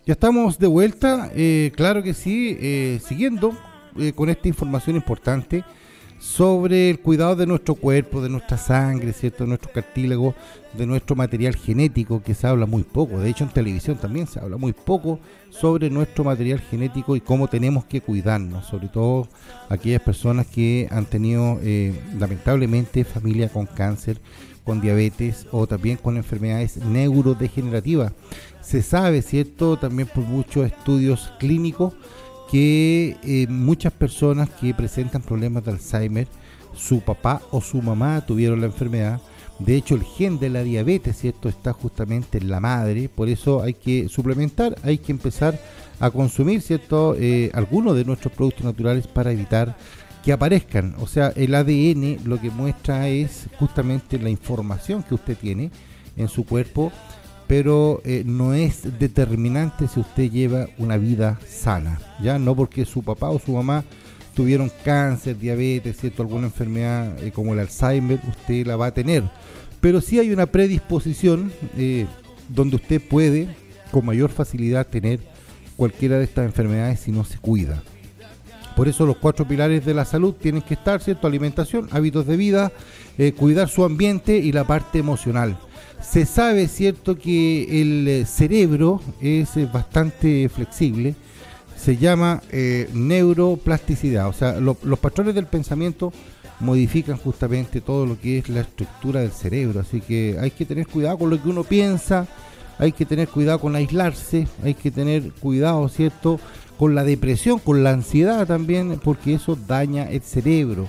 Ya estamos de vuelta, claro que sí, siguiendo con esta información importante sobre el cuidado de nuestro cuerpo, de nuestra sangre, ¿cierto? De nuestro cartílago, de nuestro material genético, que se habla muy poco. De hecho, en televisión también se habla muy poco sobre nuestro material genético y cómo tenemos que cuidarnos, sobre todo aquellas personas que han tenido lamentablemente familia con cáncer, con diabetes o también con enfermedades neurodegenerativas. Se sabe, ¿cierto?, también por muchos estudios clínicos que muchas personas que presentan problemas de Alzheimer, su papá o su mamá tuvieron la enfermedad. De hecho, el gen de la diabetes, ¿cierto?, está justamente en la madre. Por eso hay que suplementar, hay que empezar a consumir, ¿cierto?, algunos de nuestros productos naturales para evitar que aparezcan. O sea, el ADN lo que muestra es justamente la información que usted tiene en su cuerpo, pero no es determinante si usted lleva una vida sana, ya no porque su papá o su mamá tuvieron cáncer, diabetes, ¿cierto?, alguna enfermedad como el Alzheimer, usted la va a tener, pero sí hay una predisposición donde usted puede con mayor facilidad tener cualquiera de estas enfermedades si no se cuida. Por eso los 4 pilares de la salud tienen que estar, ¿cierto? Alimentación, hábitos de vida, cuidar su ambiente y la parte emocional. Se sabe, ¿cierto?, que el cerebro es bastante flexible, se llama neuroplasticidad, o sea, los patrones del pensamiento modifican justamente todo lo que es la estructura del cerebro, así que hay que tener cuidado con lo que uno piensa, hay que tener cuidado con aislarse, hay que tener cuidado, ¿cierto?, con la depresión, con la ansiedad también, porque eso daña el cerebro.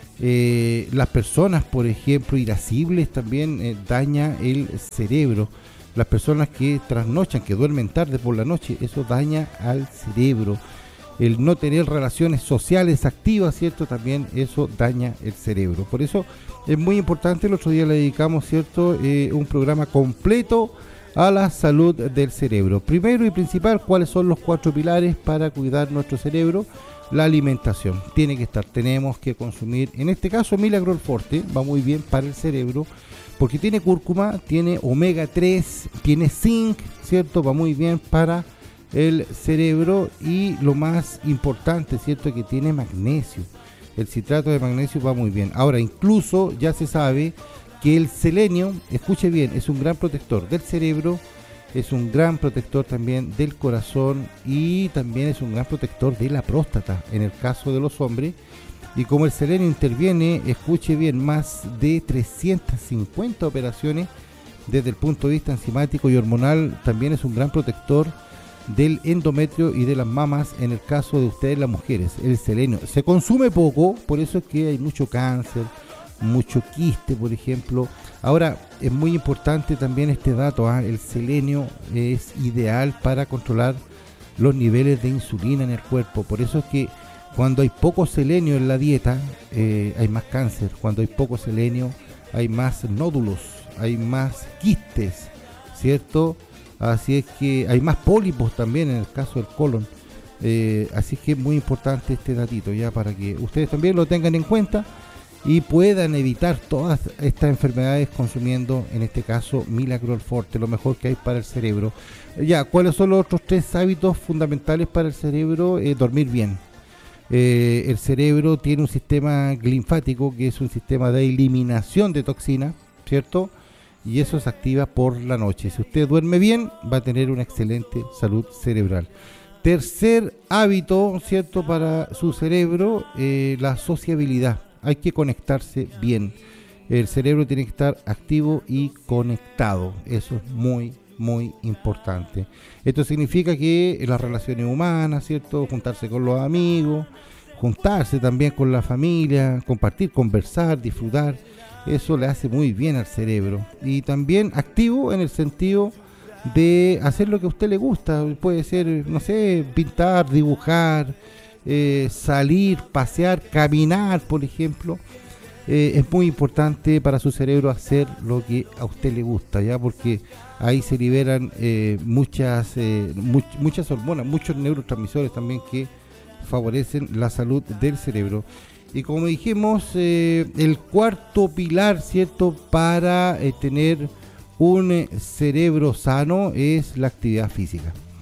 Las personas, por ejemplo, irascibles también daña el cerebro. Las personas que trasnochan, que duermen tarde por la noche, eso daña al cerebro. El no tener relaciones sociales activas, ¿cierto?, también eso daña el cerebro. Por eso es muy importante, el otro día le dedicamos, ¿cierto?, un programa completo a la salud del cerebro. Primero y principal, ¿cuáles son los 4 pilares para cuidar nuestro cerebro? La alimentación tiene que estar, tenemos que consumir, en este caso Milagro Forte, va muy bien para el cerebro, porque tiene cúrcuma, tiene omega 3, tiene zinc, ¿cierto? Va muy bien para el cerebro y lo más importante, ¿cierto?, que tiene magnesio. El citrato de magnesio va muy bien. Ahora, incluso ya se sabe que el selenio, escuche bien, es un gran protector del cerebro, es un gran protector también del corazón y también es un gran protector de la próstata en el caso de los hombres. Y como el selenio interviene, escuche bien, más de 350 operaciones desde el punto de vista enzimático y hormonal, también es un gran protector del endometrio y de las mamas en el caso de ustedes las mujeres. El selenio se consume poco, por eso es que hay mucho cáncer, mucho quiste, por ejemplo. Ahora, es muy importante también este dato, el selenio es ideal para controlar los niveles de insulina en el cuerpo. Por eso es que cuando hay poco selenio en la dieta, hay más cáncer. Cuando hay poco selenio, hay más nódulos, hay más quistes, ¿cierto? Así es que hay más pólipos también en el caso del colon. Así es que es muy importante este datito, ya para que ustedes también lo tengan en cuenta y puedan evitar todas estas enfermedades consumiendo, en este caso, Milagro Forte, lo mejor que hay para el cerebro. Ya, ¿cuáles son los otros 3 hábitos fundamentales para el cerebro? Dormir bien. El cerebro tiene un sistema linfático que es un sistema de eliminación de toxinas, ¿cierto? Y eso se activa por la noche. Si usted duerme bien, va a tener una excelente salud cerebral. Tercer hábito, ¿cierto?, para su cerebro, la sociabilidad. Hay que conectarse bien. El cerebro tiene que estar activo y conectado. Eso es muy, muy importante. Esto significa que las relaciones humanas, ¿cierto?, juntarse con los amigos, juntarse también con la familia, compartir, conversar, disfrutar, eso le hace muy bien al cerebro. Y también activo en el sentido de hacer lo que a usted le gusta. Puede ser, no sé, pintar, dibujar, salir, pasear, caminar, por ejemplo. Es muy importante para su cerebro hacer lo que a usted le gusta, ya, porque ahí se liberan muchas hormonas, muchos neurotransmisores también que favorecen la salud del cerebro. Y como dijimos, el cuarto pilar, ¿cierto?, para tener un cerebro sano es la actividad física.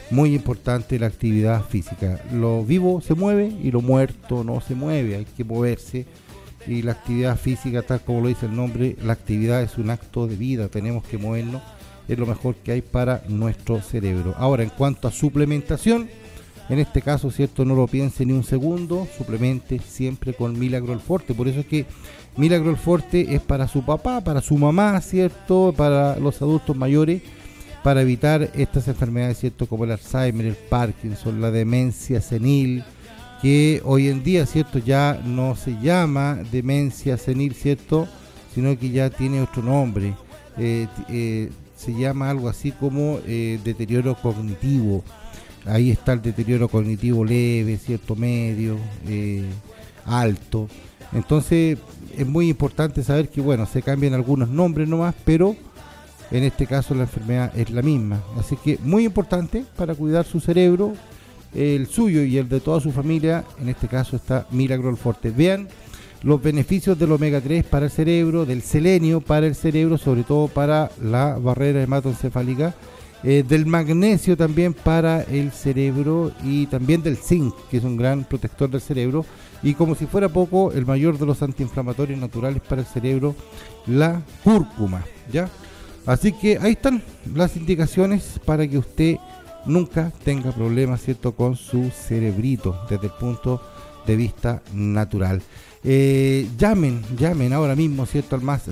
muy importante la actividad física. Lo vivo se mueve y lo muerto no se mueve, hay que moverse. Y la actividad física, tal como lo dice el nombre, la actividad es un acto de vida, tenemos que movernos, es lo mejor que hay para nuestro cerebro. Ahora, en cuanto a suplementación, en este caso, ¿cierto? No lo piense ni un segundo, suplemente siempre con Milagro Forte. Por eso es que Milagro Forte es para su papá, para su mamá, ¿cierto? Para los adultos mayores, para evitar estas enfermedades, ¿cierto? Como el Alzheimer, el Parkinson, la demencia senil, que hoy en día, ¿cierto? Ya no se llama demencia senil, ¿cierto? Sino que ya tiene otro nombre. Se llama algo así como deterioro cognitivo. Ahí está el deterioro cognitivo leve, ¿cierto? Medio, alto. Entonces es muy importante saber que, bueno, se cambian algunos nombres nomás, pero en este caso la enfermedad es la misma. Así que muy importante para cuidar su cerebro, el suyo y el de toda su familia. En este caso está Milagro Forte. Vean los beneficios del omega 3 para el cerebro, del selenio para el cerebro, sobre todo para la barrera hematoencefálica, del magnesio también para el cerebro y también del zinc, que es un gran protector del cerebro, y como si fuera poco, el mayor de los antiinflamatorios naturales para el cerebro, la cúrcuma, ¿ya? Así que ahí están las indicaciones para que usted nunca tenga problemas, ¿cierto?, con su cerebrito desde el punto de vista natural. Llamen ahora mismo, ¿cierto?, al más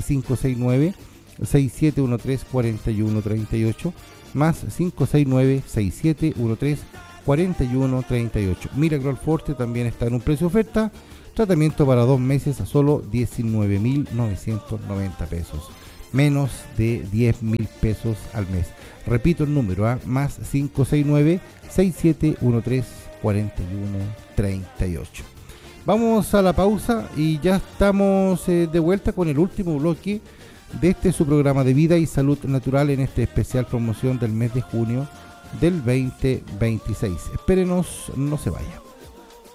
569-6713-4138, más 569-6713-4138. Milagro Forte también está en un precio oferta, tratamiento para 2 meses a solo 19.990 pesos, menos de 10.000 pesos al mes. Repito el número, más 569-6713-4138. Vamos a la pausa y ya estamos de vuelta con el último bloque de este su programa de vida y salud natural en este especial promoción del mes de junio del 2026. Espérenos, no se vaya.